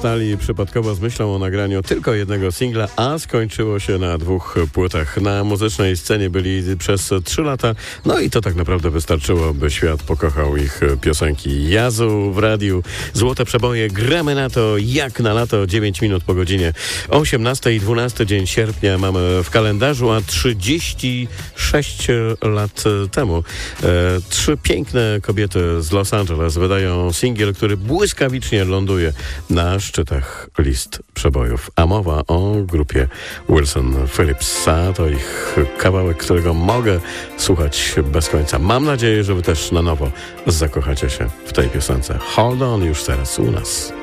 stali przypadkowo z myślą o nagraniu tylko jednego singla, a skończyło się na 2 płytach. Na muzycznej scenie byli przez 3 lata, no i to tak naprawdę wystarczyło, by świat pokochał ich piosenki. Yazoo w radiu, złote przeboje, gramy na to jak na lato, 9 minut po godzinie 18 i 12 dzień sierpnia mamy w kalendarzu, a 36 lat temu 3 piękne kobiety z Los Angeles wydają singiel, który błyskawicznie ląduje na szczytach list przebojów. A mowa o grupie Wilson Phillips. A to ich kawałek, którego mogę słuchać bez końca. Mam nadzieję, że wy też na nowo zakochacie się w tej piosence. Hold on już teraz u nas.